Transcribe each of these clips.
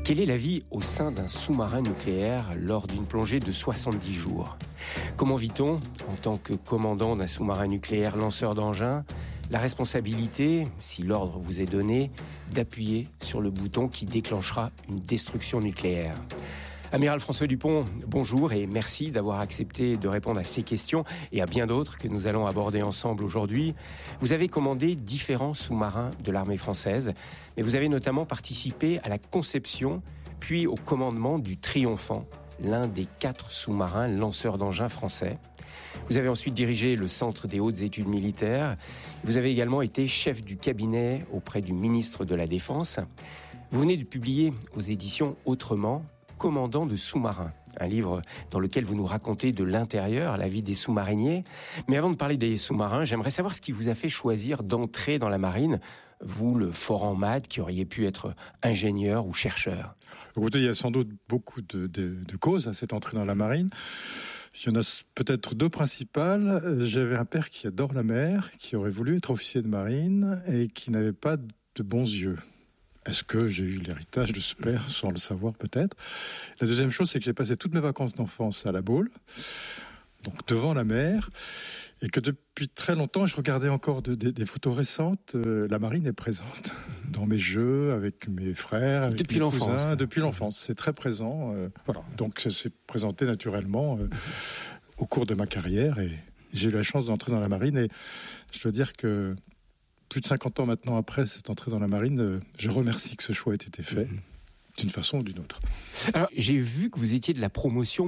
Quelle est la vie au sein d'un sous-marin nucléaire lors d'une plongée de 70 jours ? Comment vit-on, en tant que commandant d'un sous-marin nucléaire lanceur d'engins, la responsabilité, si l'ordre vous est donné, d'appuyer sur le bouton qui déclenchera une destruction nucléaire ? Amiral François Dupont, bonjour et merci d'avoir accepté de répondre à ces questions et à bien d'autres que nous allons aborder ensemble aujourd'hui. Vous avez commandé différents sous-marins de l'armée française, mais vous avez notamment participé à la conception puis au commandement du Triomphant, l'un des 4 sous-marins lanceurs d'engins français. Vous avez ensuite dirigé le Centre des hautes études militaires. Vous avez également été chef du cabinet auprès du ministre de la Défense. Vous venez de publier aux éditions Autrement, Commandant de sous-marins, un livre dans lequel vous nous racontez de l'intérieur la vie des sous-mariniers. Mais avant de parler des sous-marins, j'aimerais savoir ce qui vous a fait choisir d'entrer dans la marine, vous, le fort en maths, qui auriez pu être ingénieur ou chercheur. Écoutez, il y a sans doute beaucoup de causes à cette entrée dans la marine. Il y en a peut-être 2 principales. J'avais un père qui adore la mer, qui aurait voulu être officier de marine et qui n'avait pas de bons yeux. Est-ce que j'ai eu l'héritage de ce père sans le savoir peut-être ? La deuxième chose, c'est que j'ai passé toutes mes vacances d'enfance à La Baule, donc devant la mer, et que depuis très longtemps, je regardais encore des photos récentes. La marine est présente dans mes jeux, avec mes frères, avec depuis mes l'enfance. cousins. Depuis l'enfance, c'est très présent. Voilà. Donc ça s'est présenté naturellement au cours de ma carrière, et j'ai eu la chance d'entrer dans la marine, et je dois dire que plus de 50 ans maintenant après cette entrée dans la marine, je remercie que ce choix ait été fait, d'une façon ou d'une autre. Alors, j'ai vu que vous étiez de la promotion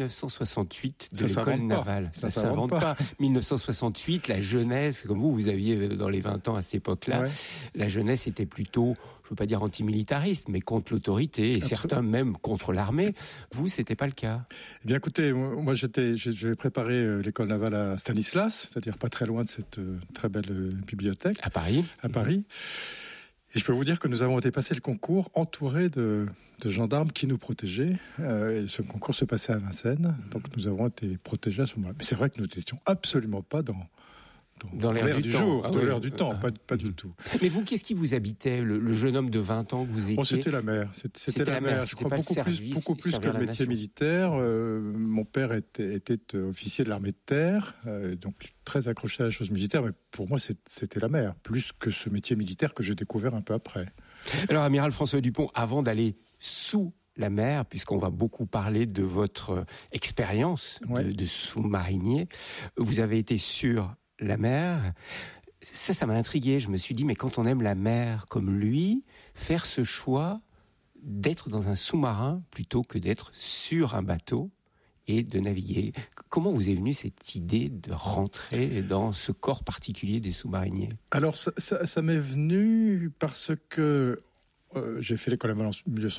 1968 de l'école navale. Ça s'invente pas. 1968, la jeunesse, comme vous aviez dans les 20 ans à cette époque-là, ouais. La jeunesse était plutôt, je ne veux pas dire antimilitariste, mais contre l'autorité, et absolument. Certains même contre l'armée. Vous, c'était pas le cas. Eh bien, écoutez, moi, j'avais préparé l'école navale à Stanislas, c'est-à-dire pas très loin de cette très belle bibliothèque. À Paris. À Paris. Et je peux vous dire que nous avons été passer le concours entourés de gendarmes qui nous protégeaient. Et ce concours se passait à Vincennes, donc nous avons été protégés à ce moment-là. Mais c'est vrai que nous n'étions absolument pas dans l'air du jour, dans l'air du temps, pas du tout. Mais vous, qu'est-ce qui vous habitait, le jeune homme de 20 ans que vous étiez ? C'était la mer. C'était la mer. Je crois beaucoup plus que le métier militaire. Mon père était officier de l'armée de terre, donc très accroché à la chose militaire. Mais pour moi, c'était la mer, plus que ce métier militaire que j'ai découvert un peu après. Alors, amiral François Dupont, avant d'aller sous la mer, puisqu'on va beaucoup parler de votre expérience de sous-marinier, vous avez été sur la mer. Ça m'a intrigué. Je me suis dit, mais quand on aime la mer comme lui, faire ce choix d'être dans un sous-marin plutôt que d'être sur un bateau et de naviguer. Comment vous est venue cette idée de rentrer dans ce corps particulier des sous-mariniers ? Alors, ça m'est venu parce que j'ai fait l'école navale en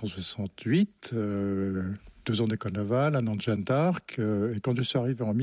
1968, 2 ans d'école navale, 1 an de Jeanne d'Arc, et quand je suis arrivé en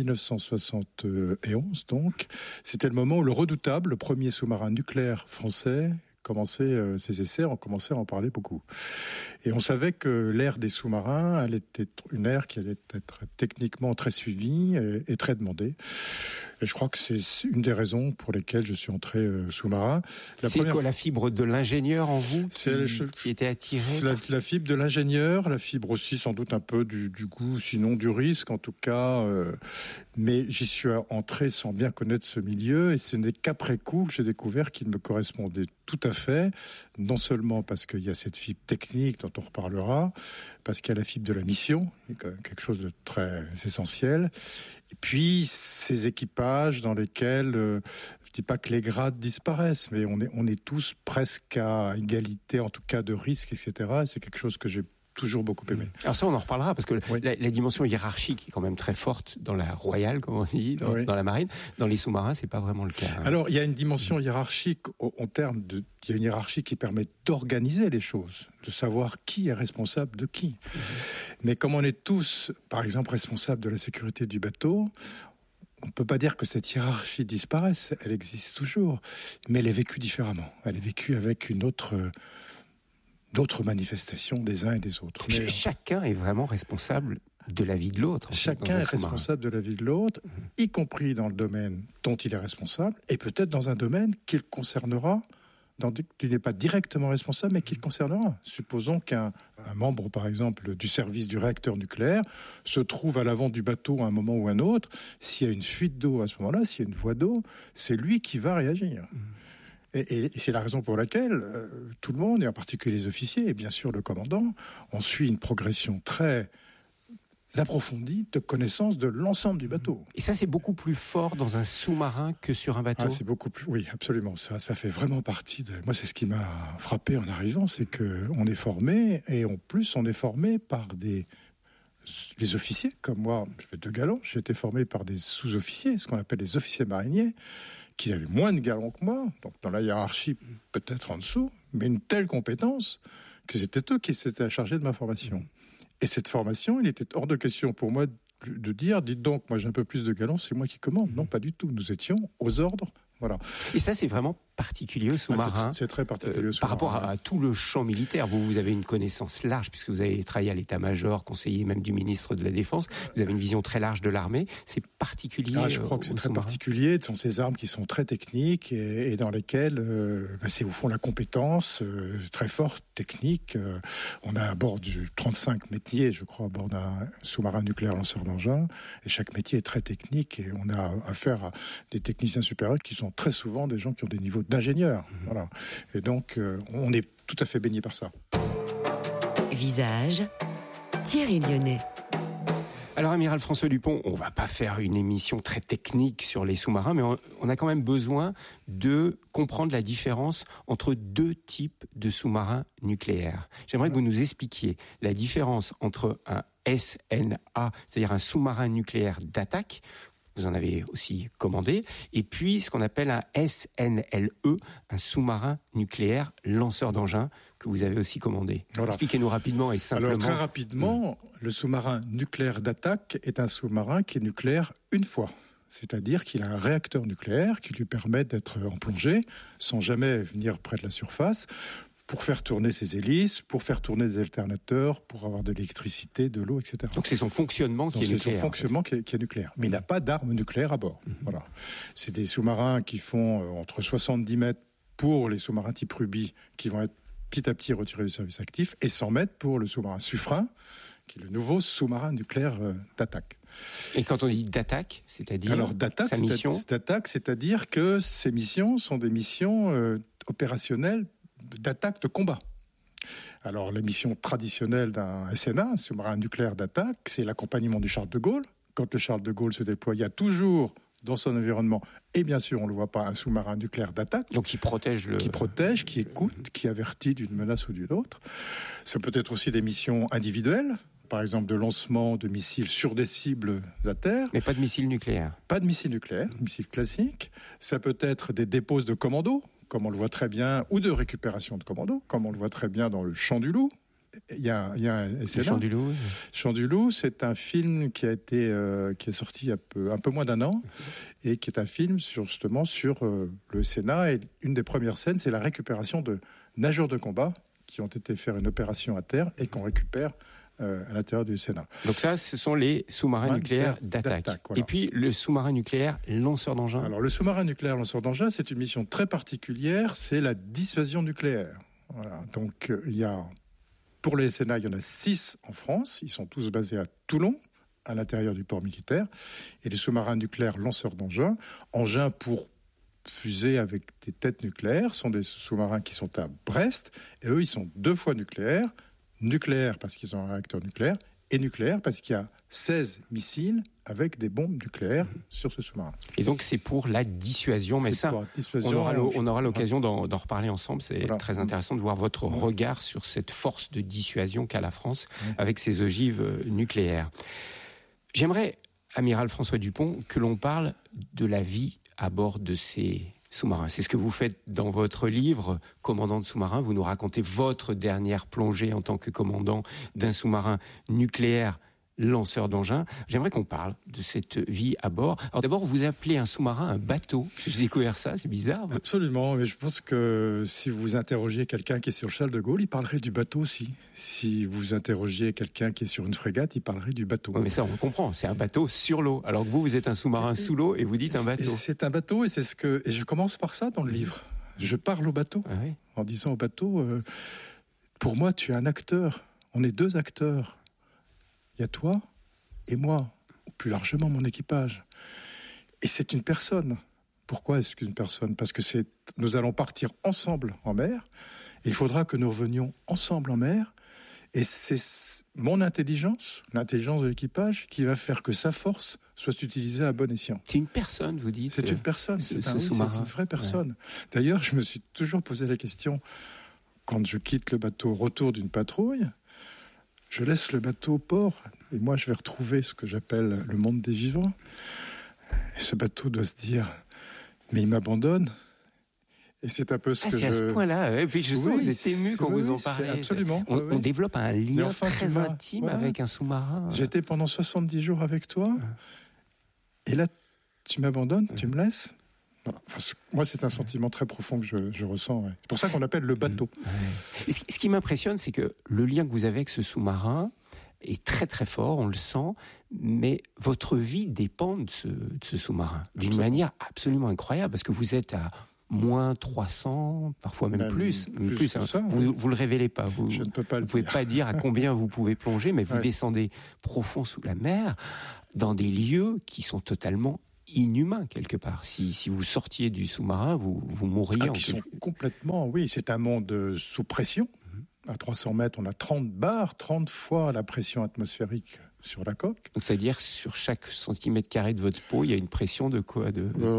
1971, donc, c'était le moment où le redoutable, le premier sous-marin nucléaire français, commençait ses essais, on commençait à en parler beaucoup. Et on savait que l'ère des sous-marins allait être une ère qui allait être techniquement très suivie et très demandée. Et je crois que c'est une des raisons pour lesquelles je suis entré sous-marin. La fibre de l'ingénieur en vous qui était attirée la fibre de l'ingénieur, la fibre aussi sans doute un peu du goût, sinon du risque en tout cas. Mais j'y suis entré sans bien connaître ce milieu, et ce n'est qu'après coup que j'ai découvert qu'il me correspondait tout à fait, non seulement parce qu'il y a cette fibre technique dont on reparlera, parce qu'il y a la fibre de la mission, quelque chose de très essentiel, et puis ces équipages dans lesquels, je dis pas que les grades disparaissent, mais on est tous presque à égalité, en tout cas de risque, etc. Et c'est quelque chose que j'ai toujours beaucoup aimé. Alors ça, on en reparlera, parce que la dimension hiérarchique est quand même très forte dans la royale, comme on dit, dans la marine. Dans les sous-marins, c'est pas vraiment le cas. Alors, il y a une dimension hiérarchique en termes de... Il y a une hiérarchie qui permet d'organiser les choses, de savoir qui est responsable de qui. Mais comme on est tous, par exemple, responsables de la sécurité du bateau, on ne peut pas dire que cette hiérarchie disparaisse. Elle existe toujours, mais elle est vécue différemment. Elle est vécue avec d'autres manifestations des uns et des autres. Mais chacun est vraiment responsable de la vie de l'autre. Chacun est responsable de la vie de l'autre, y compris dans le domaine dont il est responsable, et peut-être dans un domaine qu'il concernera dont tu n'es pas directement responsable, mais qui te concernera. Supposons qu'un membre, par exemple, du service du réacteur nucléaire se trouve à l'avant du bateau à un moment ou un autre. S'il y a une fuite d'eau à ce moment-là, s'il y a une voie d'eau, c'est lui qui va réagir. Et c'est la raison pour laquelle tout le monde, et en particulier les officiers, et bien sûr le commandant, on suit une progression très approfondie de connaissance de l'ensemble du bateau. Et ça, c'est beaucoup plus fort dans un sous-marin que sur un bateau. C'est beaucoup plus. Oui, absolument. Ça fait vraiment partie de. Moi, c'est ce qui m'a frappé en arrivant, c'est que on est formé, et en plus, on est formé par les officiers comme moi. Je fais 2 galons. J'ai été formé par des sous-officiers, ce qu'on appelle les officiers mariniers, qui avaient moins de galons que moi, donc dans la hiérarchie peut-être en dessous, mais une telle compétence que c'était eux qui s'étaient chargés de ma formation. Et cette formation, il était hors de question pour moi de dire, dites donc, moi j'ai un peu plus de galons, c'est moi qui commande. Non, pas du tout. Nous étions aux ordres. Voilà. Et ça, c'est vraiment particulier au sous-marin. C'est très particulier au sous-marin. Par rapport à tout le champ militaire. Vous avez une connaissance large, puisque vous avez travaillé à l'état-major, conseiller même du ministre de la Défense. Vous avez une vision très large de l'armée. C'est particulier. Je crois que c'est très particulier. Ce sont ces armes qui sont très techniques et dans lesquelles c'est au fond la compétence très forte, technique. On a à bord du 35 métiers, je crois, à bord d'un sous-marin nucléaire lanceur d'engins. Et chaque métier est très technique. Et on a affaire à des techniciens supérieurs qui sont très souvent des gens qui ont des niveaux d'ingénieurs. Voilà. Et donc, on est tout à fait baigné par ça. Visage, Thierry Lyonnais. Alors, amiral François Dupont, on ne va pas faire une émission très technique sur les sous-marins, mais on a quand même besoin de comprendre la différence entre 2 types de sous-marins nucléaires. J'aimerais que vous nous expliquiez la différence entre un SNA, c'est-à-dire un sous-marin nucléaire d'attaque, vous en avez aussi commandé, et puis ce qu'on appelle un SNLE, un sous-marin nucléaire lanceur d'engins, que vous avez aussi commandé. Voilà. Expliquez-nous rapidement et simplement. Alors très rapidement, le sous-marin nucléaire d'attaque est un sous-marin qui est nucléaire une fois. C'est-à-dire qu'il a un réacteur nucléaire qui lui permet d'être en plongée sans jamais venir près de la surface, pour faire tourner ses hélices, pour faire tourner des alternateurs, pour avoir de l'électricité, de l'eau, etc. Donc c'est son fonctionnement qui est nucléaire. C'est son fonctionnement qui est nucléaire. Mais il n'a pas d'armes nucléaires à bord. Voilà. C'est des sous-marins qui font entre 70 mètres pour les sous-marins type Ruby, qui vont être petit à petit retirés du service actif, et 100 mètres pour le sous-marin Suffren, qui est le nouveau sous-marin nucléaire d'attaque. Et quand on dit d'attaque, c'est-à-dire sa mission d'attaque, c'est-à-dire que ces missions sont des missions opérationnelles d'attaque de combat. Alors, la mission traditionnelle d'un SNA, un sous-marin nucléaire d'attaque, c'est l'accompagnement du Charles de Gaulle. Quand le Charles de Gaulle se déploie, il y a toujours dans son environnement, et bien sûr, on ne le voit pas, un sous-marin nucléaire d'attaque. Donc, qui protège qui écoute, qui avertit d'une menace ou d'une autre. Ça peut être aussi des missions individuelles, par exemple de lancement de missiles sur des cibles à terre. Mais pas de missiles nucléaires. Pas de missiles nucléaires, missiles classiques. Ça peut être des déposes de commandos, comme on le voit très bien, ou de récupération de commandos, comme on le voit très bien dans le Chant du Loup. Il y a un SNA. Chant du Loup. Chant du Loup, c'est un film qui est sorti un peu moins d'1 an, et qui est un film sur le SNA. Et une des premières scènes, c'est la récupération de nageurs de combat qui ont été faire une opération à terre et qu'on récupère à l'intérieur du Sénat. Donc ça, ce sont les sous-marins nucléaires d'attaque. Voilà. Et puis le sous-marin nucléaire lanceur d'engins. Alors le sous-marin nucléaire lanceur d'engins, c'est une mission très particulière, c'est la dissuasion nucléaire. Voilà. Donc pour les SNA, il y en a 6 en France, ils sont tous basés à Toulon, à l'intérieur du port militaire. Et les sous-marins nucléaires lanceurs d'engins, engins pour fusées avec des têtes nucléaires, sont des sous-marins qui sont à Brest, et eux, ils sont 2 fois nucléaires. Nucléaire parce qu'ils ont un réacteur nucléaire, et nucléaire parce qu'il y a 16 missiles avec des bombes nucléaires sur ce sous-marin. Et donc c'est pour la dissuasion, mais ça, on aura l'occasion d'en reparler ensemble. C'est très intéressant de voir votre regard sur cette force de dissuasion qu'a la France avec ses ogives nucléaires. J'aimerais, amiral François Dupont, que l'on parle de la vie à bord de ces sous-marins. C'est ce que vous faites dans votre livre, Commandant de sous-marin. Vous nous racontez votre dernière plongée en tant que commandant d'un sous-marin nucléaire lanceur d'engins. J'aimerais qu'on parle de cette vie à bord. Alors d'abord, vous appelez un sous-marin un bateau. J'ai découvert ça, c'est bizarre. Absolument, mais je pense que si vous interrogiez quelqu'un qui est sur le Charles de Gaulle, il parlerait du bateau aussi. Si vous interrogiez quelqu'un qui est sur une frégate, il parlerait du bateau. Oui, mais ça, on comprend, c'est un bateau sur l'eau. Alors que vous êtes un sous-marin sous l'eau et vous dites un bateau. C'est un bateau et je commence par ça dans le livre. je parle au bateau, en disant au bateau, pour moi, tu es un acteur. On est 2 acteurs. Il y a toi et moi, ou plus largement mon équipage. Et c'est une personne. Pourquoi est-ce qu'une personne ? Parce que nous allons partir ensemble en mer, et il faudra que nous revenions ensemble en mer, et c'est mon intelligence, l'intelligence de l'équipage, qui va faire que sa force soit utilisée à bon escient. C'est une personne, vous dites ? C'est une personne, c'est une vraie personne. Ouais. D'ailleurs, je me suis toujours posé la question, quand je quitte le bateau au retour d'une patrouille, je laisse le bateau au port, et moi je vais retrouver ce que j'appelle le monde des vivants. Et ce bateau doit se dire, mais il m'abandonne. Et c'est un peu ce que c'est à ce point-là. Et puis je sens que vous êtes ému quand vous en parlez. Absolument. On développe un lien très intime avec un sous-marin. J'étais pendant 70 jours avec toi. Et là, tu m'abandonnes, tu me laisses. Enfin, moi, c'est un sentiment très profond que je ressens. Ouais. C'est pour ça qu'on l'appelle le bateau. Ce qui m'impressionne, c'est que le lien que vous avez avec ce sous-marin est très très fort, on le sent, mais votre vie dépend de ce sous-marin d'une manière absolument incroyable, parce que vous êtes à moins 300, parfois même plus hein. Ça, vous le révélez pas. Je ne peux pas vous pouvez pas dire à combien vous pouvez plonger, mais vous descendez profond sous la mer, dans des lieux qui sont totalement inhumains quelque part. Si vous sortiez du sous-marin, vous mourriez. Qui sont complètement, c'est un monde sous pression. À 300 mètres, on a 30 bars, 30 fois la pression atmosphérique sur la coque. Donc, c'est-à-dire, sur chaque centimètre carré de votre peau, il y a une pression de quoi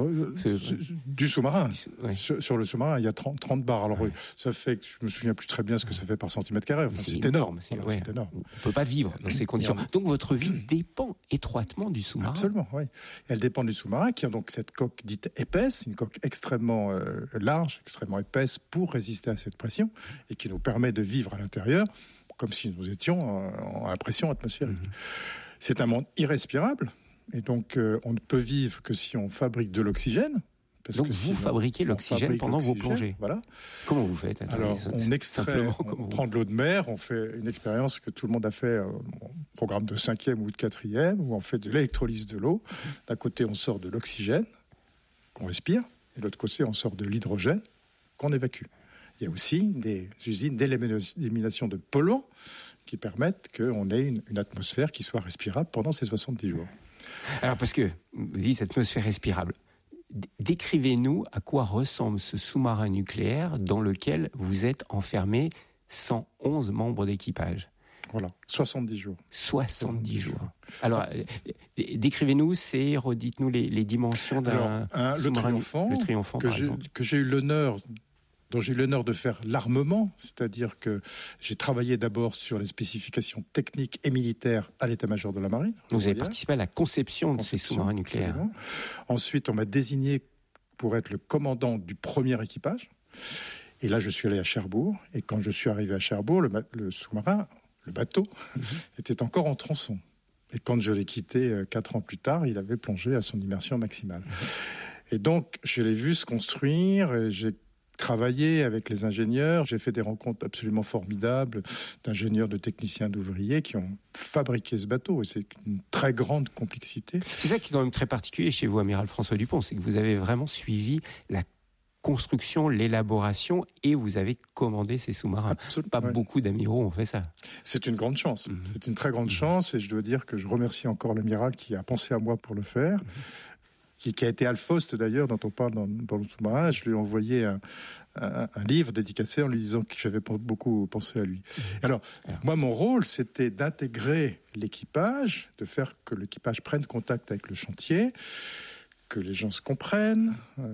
du sous-marin. Sur le sous-marin, il y a 30 bars. Alors, ça fait que je me souviens plus très bien ce que ça fait par centimètre carré. Enfin, c'est énorme. C'est énorme. On ne peut pas vivre dans ces conditions. Donc, votre vie dépend étroitement du sous-marin. Absolument, oui. Elle dépend du sous-marin, qui a donc cette coque dite épaisse, une coque extrêmement large, extrêmement épaisse pour résister à cette pression, et qui nous permet de vivre à l'intérieur comme si nous étions à la pression atmosphérique. C'est un monde irrespirable, et donc on ne peut vivre que si on fabrique de l'oxygène. Donc vous fabriquez l'oxygène pendant vos plongées. Voilà. Comment vous faites ? Alors on extrait, on prend de l'eau de mer, on fait une expérience que tout le monde a fait au programme de 5e ou de 4e, où on fait de l'électrolyse de l'eau. D'un côté on sort de l'oxygène qu'on respire, et de l'autre côté on sort de l'hydrogène qu'on évacue. Il y a aussi des usines d'élimination de polluants qui permettent qu'on ait une atmosphère qui soit respirable pendant ces 70 jours. Alors, parce que vous dites atmosphère respirable, décrivez-nous à quoi ressemble ce sous-marin nucléaire dans lequel vous êtes enfermés 111 membres d'équipage. Voilà, 70 jours. 70 jours. Alors, décrivez-nous, redites-nous les dimensions d'un sous-marin. Le Triomphant, par exemple. Que j'ai eu l'honneur dont j'ai eu l'honneur de faire l'armement, c'est-à-dire que j'ai travaillé d'abord sur les spécifications techniques et militaires à l'état-major de la marine. Vous avez participé à la conception de ces sous-marins nucléaires. Absolument. Ensuite, on m'a désigné pour être le commandant du premier équipage. Et là, je suis allé à Cherbourg. Et quand je suis arrivé à Cherbourg, le sous-marin, le bateau, était encore en tronçon. Et quand je l'ai quitté 4 ans plus tard, il avait plongé à son immersion maximale. Et donc, je l'ai vu se construire, et j'ai travaillé avec les ingénieurs, j'ai fait des rencontres absolument formidables d'ingénieurs, de techniciens, d'ouvriers qui ont fabriqué ce bateau, et c'est une très grande complexité. C'est ça qui est quand même très particulier chez vous, amiral François Dupont, c'est que vous avez vraiment suivi la construction, l'élaboration, et vous avez commandé ces sous-marins. Pas beaucoup d'amiraux ont fait ça. C'est une grande chance, c'est une très grande chance, et je dois dire que je remercie encore l'amiral qui a pensé à moi pour le faire. Qui a été Alphoste d'ailleurs, dont on parle dans le sous-marin. Je lui ai envoyé un livre dédicacé en lui disant que j'avais beaucoup pensé à lui. Alors, moi, mon rôle, c'était d'intégrer l'équipage, de faire que l'équipage prenne contact avec le chantier, que les gens se comprennent,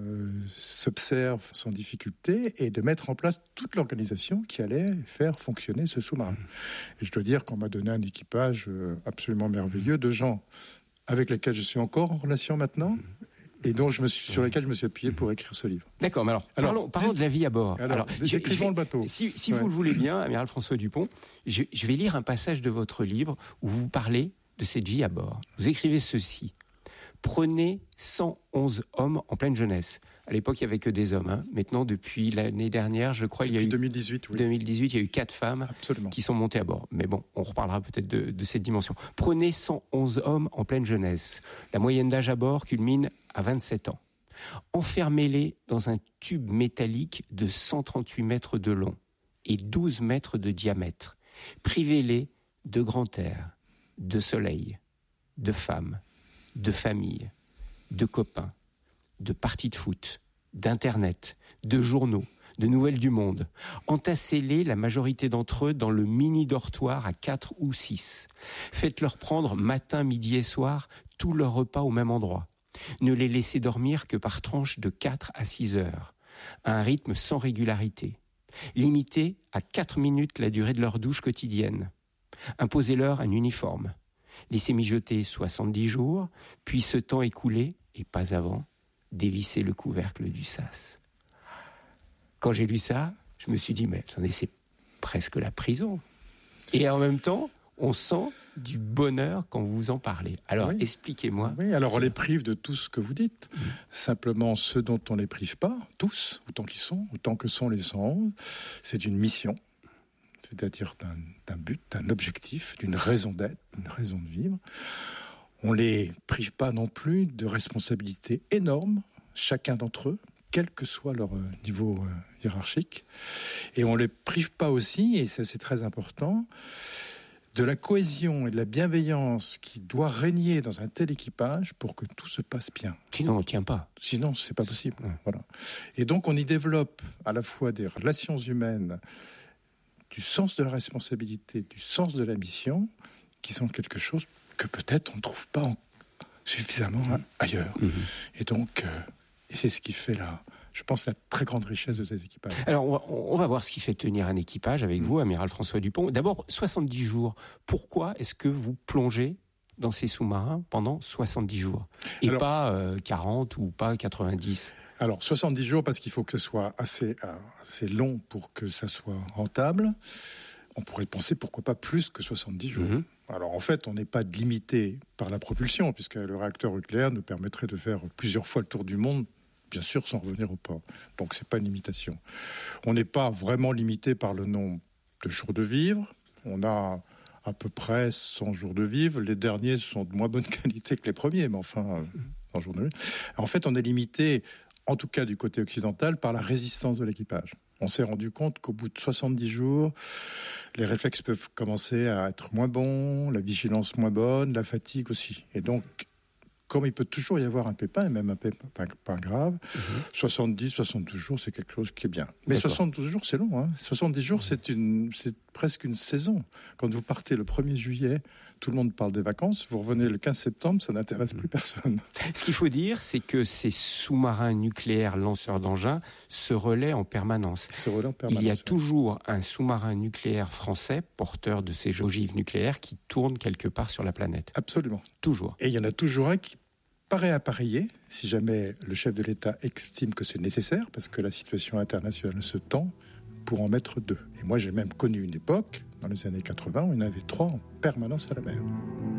s'observent sans difficulté, et de mettre en place toute l'organisation qui allait faire fonctionner ce sous-marin. Et je dois dire qu'on m'a donné un équipage absolument merveilleux, de gens avec lesquels je suis encore en relation maintenant, et sur lesquels je me suis appuyé pour écrire ce livre. D'accord, mais alors parlons de la vie à bord. Alors décrivons le bateau. Si vous le voulez bien, amiral François Dupont, je vais lire un passage de votre livre où vous parlez de cette vie à bord. Vous écrivez ceci. Prenez 111 hommes en pleine jeunesse. À l'époque, il n'y avait que des hommes. Maintenant, depuis l'année dernière, je crois, il y a eu 2018, oui. 2018, il y a eu 4 femmes qui sont montées à bord. Mais bon, on reparlera peut-être de cette dimension. Prenez 111 hommes en pleine jeunesse. La moyenne d'âge à bord culmine à 27 ans. Enfermez-les dans un tube métallique de 138 mètres de long et 12 mètres de diamètre. Privez-les de grand air, de soleil, de femmes, de famille, de copains, de parties de foot, d'internet, de journaux, de nouvelles du monde. Entassez-les, la majorité d'entre eux, dans le mini-dortoir à 4 ou 6. Faites-leur prendre matin, midi et soir tout leur repas au même endroit. Ne les laissez dormir que par tranches de 4 à 6 heures, à un rythme sans régularité. Limitez à 4 minutes la durée de leur douche quotidienne. Imposez-leur un uniforme. Laissez mijoter 70 jours, puis ce temps écoulé, et pas avant, dévissez le couvercle du sas. Quand j'ai lu ça, je me suis dit, mais attendez, c'est presque la prison. Et en même temps, on sent du bonheur quand vous en parlez. Alors, oui. Expliquez-moi. Oui, alors on les prive de tout ce que vous dites. Simplement, ceux dont on ne les prive pas, tous, autant qu'ils sont, autant que sont les 111, c'est une mission, c'est-à-dire d'un but, d'un objectif, d'une raison d'être, d'une raison de vivre. On ne les prive pas non plus de responsabilités énormes, chacun d'entre eux, quel que soit leur niveau hiérarchique. Et on ne les prive pas aussi, et ça c'est très important, de la cohésion et de la bienveillance qui doit régner dans un tel équipage pour que tout se passe bien. Sinon, on ne tient pas. Sinon, ce n'est pas possible. Ouais. Voilà. Et donc, on y développe à la fois des relations humaines, du sens de la responsabilité, du sens de la mission, qui sont quelque chose que peut-être on ne trouve pas suffisamment ailleurs. Et donc... Et c'est ce qui fait, je pense, la très grande richesse de ces équipages. Alors, on va voir ce qui fait tenir un équipage avec vous, amiral François Dupont. D'abord, 70 jours. Pourquoi est-ce que vous plongez dans ces sous-marins pendant 70 jours et pas 40 ou pas 90 ? Alors, 70 jours parce qu'il faut que ce soit assez long pour que ça soit rentable. On pourrait penser pourquoi pas plus que 70 jours. Alors en fait, on n'est pas limité par la propulsion, puisque le réacteur nucléaire nous permettrait de faire plusieurs fois le tour du monde, bien sûr sans revenir au port. Donc c'est pas une limitation. On n'est pas vraiment limité par le nombre de jours de vivre. On a à peu près 100 jours de vivre. Les derniers sont de moins bonne qualité que les premiers, mais enfin, 100 jours de vivre. En fait, on est limité, en tout cas du côté occidental, par la résistance de l'équipage. On s'est rendu compte qu'au bout de 70 jours, les réflexes peuvent commencer à être moins bons, la vigilance moins bonne, la fatigue aussi. Et donc, comme il peut toujours y avoir un pépin, et même un pépin pas grave, 70, 72 jours, c'est quelque chose qui est bien. Mais 72 jours, c'est long. 70 jours, c'est presque une saison. Quand vous partez le 1er juillet, tout le monde parle des vacances. Vous revenez le 15 septembre, ça n'intéresse plus personne. Ce qu'il faut dire, c'est que ces sous-marins nucléaires lanceurs d'engins se relaient en permanence. Il y a toujours un sous-marin nucléaire français, porteur de ces ogives nucléaires, qui tourne quelque part sur la planète. Absolument. Toujours. Et il y en a toujours un qui paraît appareillé, si jamais le chef de l'État estime que c'est nécessaire, parce que la situation internationale se tend, pour en mettre 2. Et moi, j'ai même connu une époque, dans les années 80, où il y en avait 3 en permanence à la mer.